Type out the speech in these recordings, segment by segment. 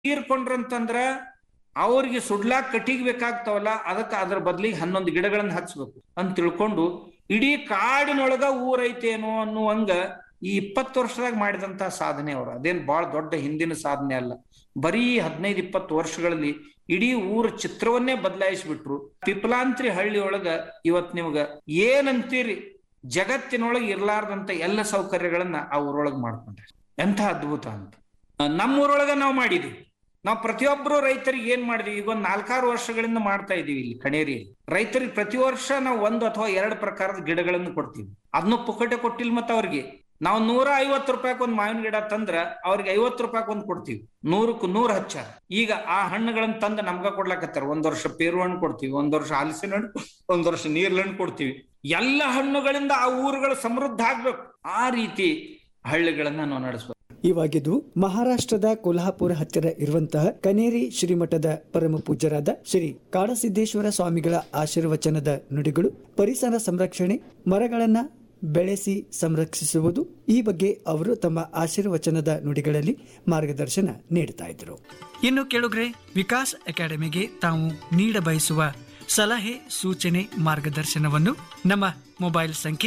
ತೀರ್ಕೊಂಡ್ರಂತಂದ್ರ ಅವ್ರಿಗೆ ಸುಡ್ಲಾಕ್ ಕಟ್ಟಿಗೆ ಬೇಕಾಗ್ತಾವಲ್ಲ, ಅದಕ್ಕೆ ಅದ್ರ ಬದ್ಲಿಗೆ 11 ಗಿಡಗಳನ್ನ ಹಚ್ಬೇಕು ಅಂತ ತಿಳ್ಕೊಂಡು ಇಡೀ ಕಾಡಿನೊಳಗ ಊರೈತೇನೋ ಅನ್ನುವಂಗ ಈ 20 ವರ್ಷದಾಗ ಮಾಡಿದಂತ ಸಾಧನೆ ಅವ್ರು. ಅದೇನ್ ಬಹಳ ದೊಡ್ಡ ಹಿಂದಿನ ಸಾಧನೆ ಅಲ್ಲ, ಬರೀ 15-20 ವರ್ಷಗಳಲ್ಲಿ ಇಡೀ ಊರ ಚಿತ್ರವನ್ನೇ ಬದಲಾಯಿಸ್ಬಿಟ್ರು. ಪಿಪ್ಲಾಂತ್ರಿ ಹಳ್ಳಿ ಒಳಗ ಇವತ್ ನಿಮ್ಗ ಏನಂತೀರಿ ಜಗತ್ತಿನೊಳಗೆ ಇರ್ಲಾರ್ದಂತ ಎಲ್ಲ ಸೌಕರ್ಯಗಳನ್ನ ಆ ಊರೊಳಗೆ ಮಾಡ್ಕೊಂಡ್ರೆ ಎಂಥ ಅದ್ಭುತ ಅಂತ. ನಮ್ಮೂರೊಳಗ ನಾವು ಮಾಡಿದ್ವಿ. ನಾವು ಪ್ರತಿಯೊಬ್ಬರು ರೈತರಿಗೆ ಏನ್ ಮಾಡಿದ್ವಿ, ಈಗ ಒಂದು 4-6 ವರ್ಷಗಳಿಂದ ಮಾಡ್ತಾ ಇದೀವಿ ಇಲ್ಲಿ ಕಣೇರಿಯಲ್ಲಿ. ರೈತರಿಗೆ ಪ್ರತಿ ವರ್ಷ ನಾವು 1 ಅಥವಾ 2 ಪ್ರಕಾರದ ಗಿಡಗಳನ್ನು ಕೊಡ್ತೀವಿ. ಅದನ್ನು ಪುಕ್ಕಟೆ ಕೊಟ್ಟಿಲ್ಲ. ಮತ್ತೆ ಅವ್ರಿಗೆ ನಾವು 150 ರೂಪಾಯಿಗೆ ಒಂದು ಮಾವಿನ ಗಿಡ ತಂದ್ರ ಅವ್ರಿಗೆ 50 ರೂಪಾಯಿಗೆ ಒಂದು ಕೊಡ್ತೀವಿ. 100ಕ್ಕೆ 100 ಹಚ್ಚಾರ. ಈಗ ಆ ಹಣ್ಣುಗಳನ್ನ ತಂದು ನಮ್ಗ ಕೊಡ್ಲಾಕತ್ತಾರ. 1 ವರ್ಷ ಪೇರು ಹಣ್ಣು ಕೊಡ್ತೀವಿ, 1 ವರ್ಷ ಹಲಸಿನ ಹಣ್ಣು, 1 ವರ್ಷ ನೀರ್ಲ ಹಣ್ಣು ಕೊಡ್ತೀವಿ. ಎಲ್ಲ ಹಣ್ಣುಗಳಿಂದ ಆ ಊರುಗಳು ಸಮೃದ್ಧ ಆಗ್ಬೇಕು. ಆ ರೀತಿ ಹಳ್ಳಿಗಳನ್ನ ನಾವು ನಡೆಸ್ಬೇಕು. ಇವಾಗಿದ್ದು ಮಹಾರಾಷ್ಟ್ರದ ಕೊಲ್ಹಾಪುರ ಹತ್ತಿರ ಇರುವಂತಹ ಕನೇರಿ ಶ್ರೀಮಠದ ಪರಮ ಪೂಜ್ಯರಾದ ಶ್ರೀ ಕಾಡಸಿದ್ದೇಶ್ವರ ಸ್ವಾಮಿಗಳ ಆಶೀರ್ವಚನದ ನುಡಿಗಳು. ಪರಿಸರ ಸಂರಕ್ಷಣೆ, ಮರಗಳನ್ನ ಬೆಳೆಸಿ ಸಂರಕ್ಷಿಸುವುದು, ಈ ಬಗ್ಗೆ ಅವರು ತಮ್ಮ ಆಶೀರ್ವಚನದ ನುಡಿಗಳಲ್ಲಿ ಮಾರ್ಗದರ್ಶನ ನೀಡುತ್ತಾ ಇದ್ರು. ಇನ್ನು ಕೇಳುಗ್ರೆ, ವಿಕಾಸ್ ಅಕಾಡೆಮಿಗೆ ತಾವು ನೀಡ ಬಯಸುವ ಸಲಹೆ, ಸೂಚನೆ, ಮಾರ್ಗದರ್ಶನವನ್ನು ನಮ್ಮ ಮೊಬೈಲ್ ಸಂಖ್ಯೆ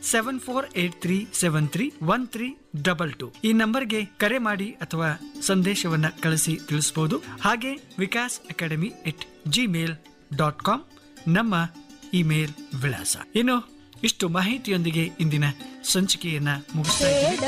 7483731322 ಈ ನಂಬರ್ಗೆ ಕರೆ ಮಾಡಿ ಅಥವಾ ಸಂದೇಶವನ್ನ ಕಳಿಸಿ ತಿಳಿಸಬಹುದು. ಹಾಗೆ ವಿಕಾಸ್ ಅಕಾಡೆಮಿ @gmail.com ನಮ್ಮ ಇಮೇಲ್ ವಿಳಾಸ. ಇನ್ನು ಇಷ್ಟು ಮಾಹಿತಿಯೊಂದಿಗೆ ಇಂದಿನ ಸಂಚಿಕೆಯನ್ನ ಮುಗಿಸ್ತಾ ಇದ್ದೀವಿ.